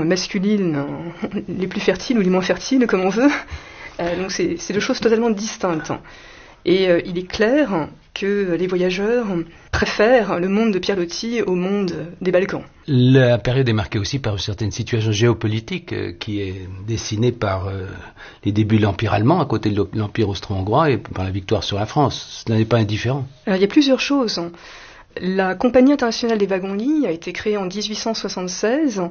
masculines les plus fertiles ou les moins fertiles, comme on veut. Donc c'est deux choses totalement distinctes. Et il est clair que les voyageurs préfèrent le monde de Pierre Loti au monde des Balkans. La période est marquée aussi par une certaine situation géopolitique qui est dessinée par les débuts de l'Empire allemand à côté de l'Empire austro-hongrois et par la victoire sur la France. Ce n'est pas indifférent. Alors, il y a plusieurs choses. La Compagnie internationale des wagons-lits a été créée en 1876.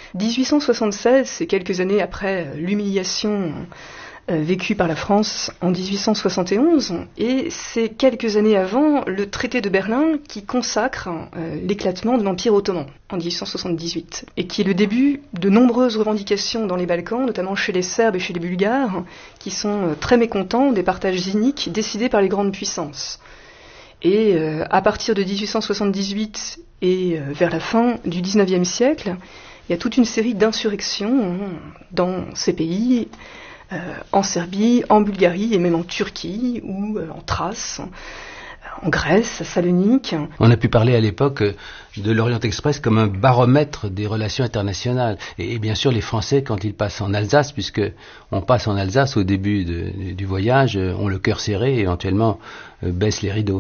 1876, c'est quelques années après l'humiliation vécue par la France en 1871, et c'est quelques années avant le traité de Berlin qui consacre l'éclatement de l'Empire ottoman en 1878, et qui est le début de nombreuses revendications dans les Balkans, notamment chez les Serbes et chez les Bulgares, qui sont très mécontents des partages iniques décidés par les grandes puissances. Et à partir de 1878 et vers la fin du XIXe siècle, il y a toute une série d'insurrections dans ces pays, en Serbie, en Bulgarie et même en Turquie ou en Thrace, en Grèce, à Salonique. On a pu parler à l'époque de l'Orient Express comme un baromètre des relations internationales. Et bien sûr, les Français, quand ils passent en Alsace, puisque on passe en Alsace au début du voyage, ont le cœur serré et éventuellement baissent les rideaux.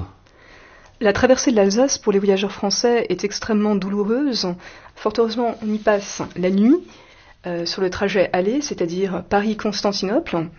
La traversée de l'Alsace pour les voyageurs français est extrêmement douloureuse. Fort heureusement, on y passe la nuit, sur le trajet aller, c'est-à-dire Paris-Constantinople.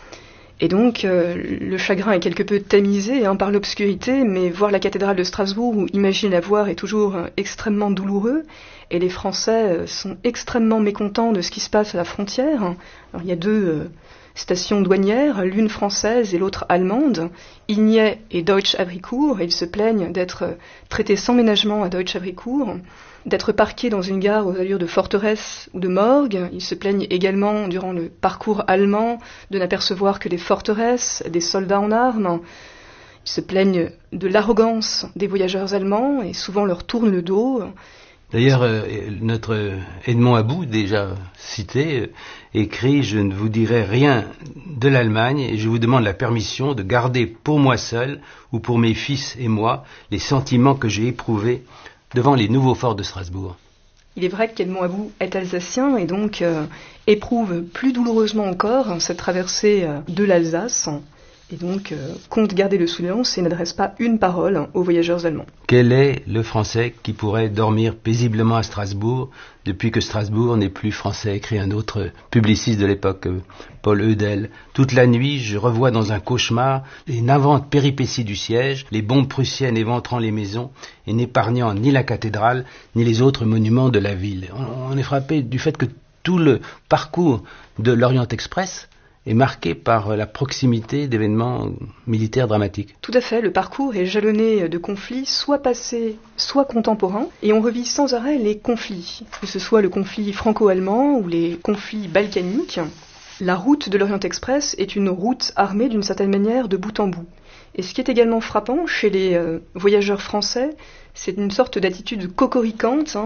Et donc, le chagrin est quelque peu tamisé par l'obscurité, mais voir la cathédrale de Strasbourg ou imaginer la voir est toujours extrêmement douloureux. Et les Français sont extrêmement mécontents de ce qui se passe à la frontière. Alors, il y a deux stations douanières, l'une française et l'autre allemande, Ignet et Deutsch-Havricourt, et ils se plaignent d'être traités sans ménagement à Deutsch-Havricourt, d'être parqués dans une gare aux allures de forteresse ou de morgue. Ils se plaignent également, durant le parcours allemand, de n'apercevoir que des forteresses, des soldats en armes. Ils se plaignent de l'arrogance des voyageurs allemands et souvent leur tournent le dos. D'ailleurs, notre Edmond About, déjà cité, écrit « Je ne vous dirai rien de l'Allemagne et je vous demande la permission de garder pour moi seul ou pour mes fils et moi les sentiments que j'ai éprouvés devant les nouveaux forts de Strasbourg. » Il est vrai qu'Edmond About est alsacien et donc éprouve plus douloureusement encore cette traversée de l'Alsace et donc compte garder le silence et n'adresse pas une parole aux voyageurs allemands. Quel est le Français qui pourrait dormir paisiblement à Strasbourg depuis que Strasbourg n'est plus français, écrit un autre publiciste de l'époque, Paul Eudel. Toute la nuit, je revois dans un cauchemar les navantes péripéties du siège, les bombes prussiennes éventrant les maisons et n'épargnant ni la cathédrale ni les autres monuments de la ville. On est frappé du fait que tout le parcours de l'Orient Express est marqué par la proximité d'événements militaires dramatiques. Tout à fait, le parcours est jalonné de conflits, soit passés, soit contemporains, et on revit sans arrêt les conflits, que ce soit le conflit franco-allemand ou les conflits balkaniques. La route de l'Orient Express est une route armée d'une certaine manière de bout en bout. Et ce qui est également frappant chez les voyageurs français, c'est une sorte d'attitude cocoriquante,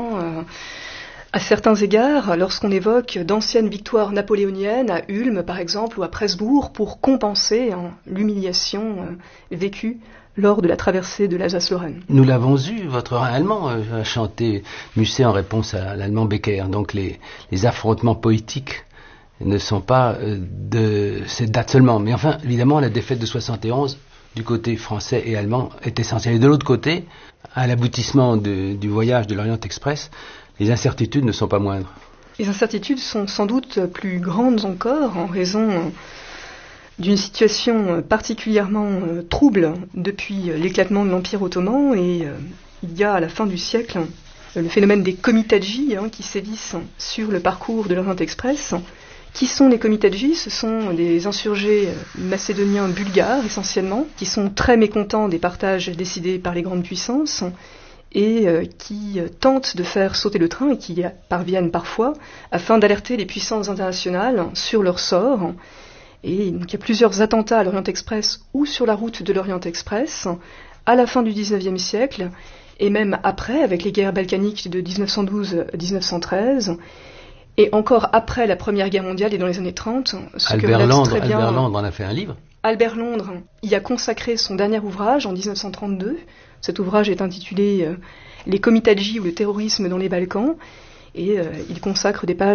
à certains égards, lorsqu'on évoque d'anciennes victoires napoléoniennes à Ulm, par exemple, ou à Presbourg, pour compenser l'humiliation vécue lors de la traversée de l'Alsace-Lorraine. Nous l'avons eu, votre Rhin allemand a chanté Musset en réponse à l'allemand Becker. Donc les affrontements poétiques ne sont pas de cette date seulement. Mais enfin, évidemment, la défaite de 71 du côté français et allemand est essentielle. Et de l'autre côté, à l'aboutissement du voyage de l'Orient Express, les incertitudes ne sont pas moindres. Les incertitudes sont sans doute plus grandes encore en raison d'une situation particulièrement trouble depuis l'éclatement de l'Empire ottoman et il y a à la fin du siècle le phénomène des comitadjis qui sévissent sur le parcours de l'Orient Express. Qui sont les comitadjis ? Ce sont des insurgés macédoniens bulgares essentiellement qui sont très mécontents des partages décidés par les grandes puissances et qui tentent de faire sauter le train et qui parviennent parfois afin d'alerter les puissances internationales sur leur sort. Et donc il y a plusieurs attentats à l'Orient Express ou sur la route de l'Orient Express à la fin du XIXe siècle et même après avec les guerres balkaniques de 1912-1913 et encore après la Première Guerre mondiale et dans les années 30. Albert Londres en a fait un livre. Albert Londres y a consacré son dernier ouvrage en 1932. Cet ouvrage est intitulé « Les comitadjis ou le terrorisme dans les Balkans » et il consacre des pages